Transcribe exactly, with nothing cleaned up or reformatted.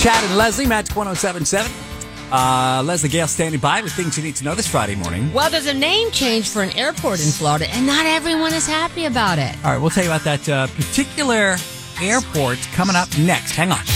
Chad and Leslie, Magic one oh seven point seven. Uh, Leslie Gale standing by with things you need to know this Friday morning. Well, there's a name change for an airport in Florida, and not everyone is happy about it. All right, we'll tell you about that uh, particular airport coming up next. Hang on.